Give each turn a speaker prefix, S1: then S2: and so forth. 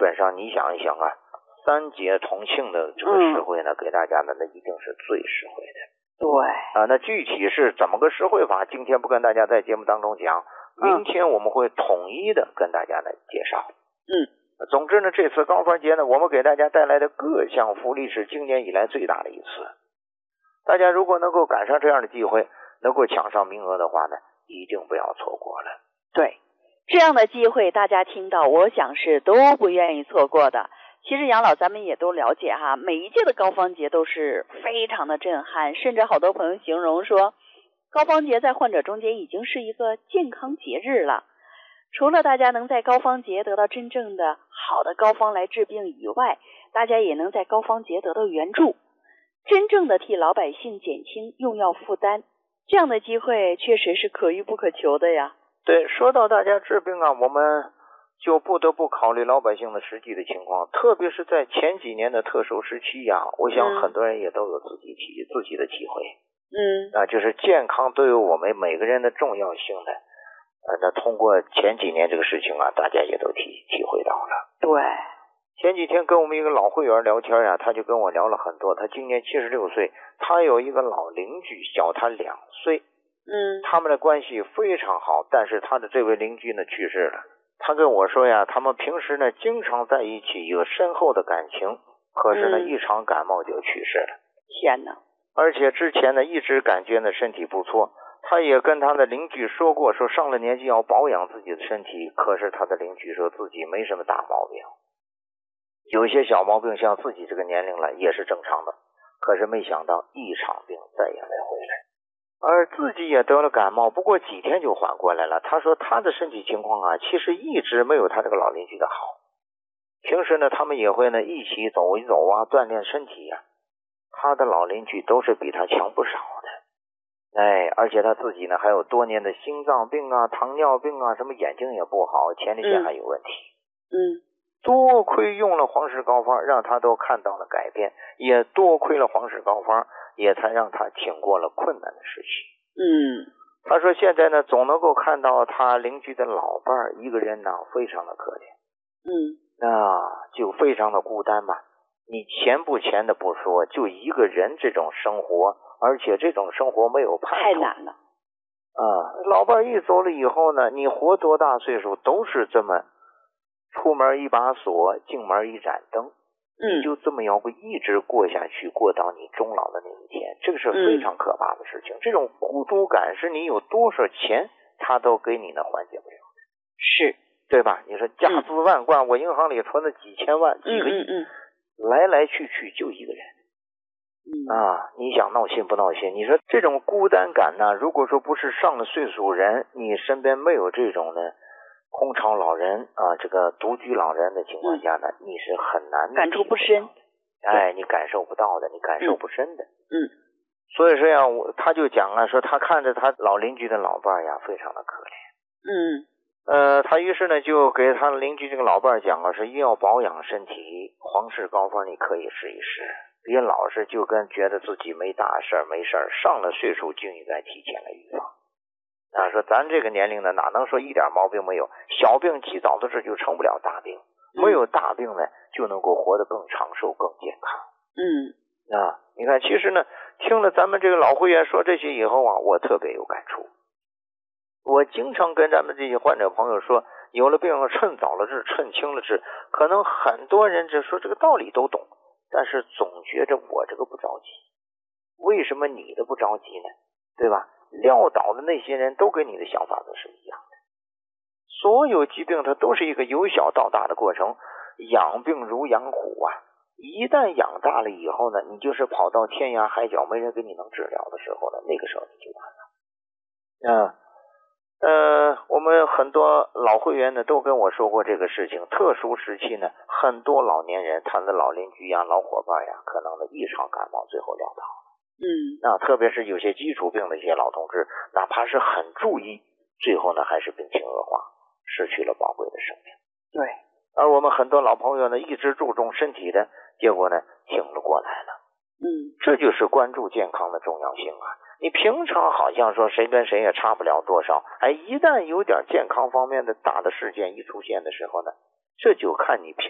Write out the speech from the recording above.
S1: 本上你想一想啊，3节同庆的这个实惠呢，给大家的那一定是最实惠的。
S2: 对
S1: 那具体是怎么个实惠法，今天不跟大家在节目当中讲，明天我们会统一的跟大家来介绍。总之呢，这次高峰节呢，我们给大家带来的各项福利是今年以来最大的一次。大家如果能够赶上这样的机会，能够抢上名额的话呢，一定不要错过了。
S2: 对，这样的机会大家听到，我想是都不愿意错过的。其实杨老咱们也都了解哈，每一届的高方节都是非常的震撼，甚至好多朋友形容说，高方节在患者中间已经是一个健康节日了。除了大家能在高方节得到真正的好的膏方来治病以外，大家也能在高方节得到援助，真正的替老百姓减轻用药负担，这样的机会确实是可遇不可求的呀。
S1: 对，说到大家治病啊，我们就不得不考虑老百姓的实际的情况，特别是在前几年的特殊时期呀，我想很多人也都有自己的体会。就是健康对于我们每个人的重要性的。那通过前几年这个事情啊，大家也都体会到了。
S2: 对，
S1: 前几天跟我们一个老会员聊天呀，他就跟我聊了很多。他今年76岁，他有一个老邻居小他2岁。他们的关系非常好，但是他的这位邻居呢去世了。他跟我说呀，他们平时呢经常在一起，有深厚的感情，可是呢一场感冒就去世了。
S2: 天哪！
S1: 而且之前呢一直感觉呢身体不错。他也跟他的邻居说过，说上了年纪要保养自己的身体，可是他的邻居说自己没什么大毛病，有些小毛病像自己这个年龄了也是正常的，可是没想到一场病再也没回来，而自己也得了感冒，不过几天就缓过来了。他说他的身体情况啊，其实一直没有他这个老邻居的好，平时呢他们也会呢一起走一走啊，锻炼身体啊，他的老邻居都是比他强不少的。而且他自己呢还有多年的心脏病啊、糖尿病啊，什么眼睛也不好，前列腺还有问题。多亏用了黄氏膏方，让他都看到了改变，也多亏了黄氏膏方，也才让他挺过了困难的时期。他说现在呢总能够看到他邻居的老伴儿一个人呢非常的可怜。就非常的孤单嘛。你钱不钱的不说，就一个人这种生活，而且这种生活没有盼头，
S2: 太难了。
S1: 老伴一走了以后呢，你活多大岁数都是这么出门一把锁，进门一盏灯，你就这么要一直过下去，过到你终老的那一天，这个是非常可怕的事情。这种孤独感是你有多少钱他都给你呢缓解不了的，
S2: 是
S1: 对吧？你说家资万贯，我银行里存了几千万几个亿，来来去去就一个人。你想闹心不闹心？你说这种孤单感呢，如果说不是上了岁数人，你身边没有这种呢空巢老人啊，这个独居老人的情况下呢，你是很难
S2: 感触不深。
S1: 你感受不到的，你感受不深的。所以说呀，他就讲啊，说他看着他老邻居的老伴呀，非常的可怜。他于是呢就给他邻居这个老伴讲啊，说要保养身体，黄氏膏方你可以试一试，别老是就跟觉得自己没大事没事，上了岁数就应该提前来预防。说咱这个年龄呢，哪能说一点毛病没有，小病及早的治就成不了大病，没有大病呢就能够活得更长寿更健康。你看其实呢听了咱们这个老会员说这些以后啊，我特别有感触。我经常跟咱们这些患者朋友说，有了病趁早了治，趁轻了治。可能很多人只说这个道理都懂，但是总觉着我这个不着急。为什么你的不着急呢？对吧？撂倒的那些人都跟你的想法都是一样的。所有疾病它都是一个由小到大的过程，养病如养虎啊。一旦养大了以后呢，你就是跑到天涯海角没人给你能治疗的时候呢，那个时候你就完了。我们很多老会员呢都跟我说过这个事情。特殊时期呢，很多老年人他的老邻居呀、老伙伴呀，可能呢一场感冒最后撂倒了。特别是有些基础病的一些老同志，哪怕是很注意，最后呢还是病情恶化，失去了宝贵的生命。
S2: 对。
S1: 而我们很多老朋友呢，一直注重身体的，结果呢挺了过来了。这就是关注健康的重要性啊。你平常好像说谁跟谁也差不了多少，一旦有点健康方面的大的事件一出现的时候呢，这就看你平